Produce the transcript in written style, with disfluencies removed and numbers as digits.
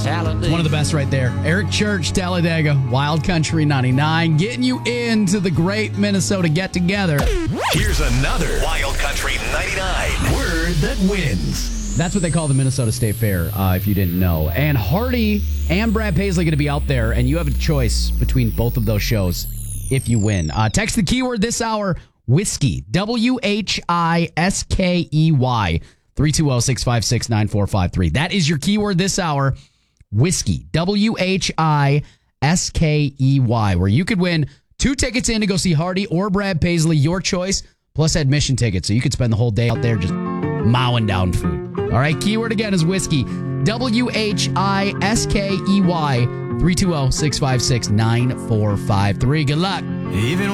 One of the best right there. Eric Church, Talladega, Wild Country 99, getting you into the great Minnesota get-together. Here's another Wild Country 99 word that wins. That's what they call the Minnesota State Fair, if you didn't know. And Hardy and Brad Paisley going to be out there, and you have a choice between both of those shows if you win. Text the keyword this hour, whiskey, WHISKEY, 320-656-9453. That is your keyword this hour, whiskey, WHISKEY, where you could win 2 tickets in to go see Hardy or Brad Paisley, your choice, plus admission tickets. So you could spend the whole day out there just mowing down food. All right, keyword again is whiskey, WHISKEY, 320-656-9453. Good luck. Even